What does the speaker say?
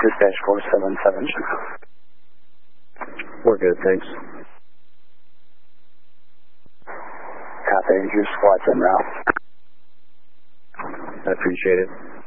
Dispatch 477. We're good, thanks. Copy, your squad's en route. I appreciate it.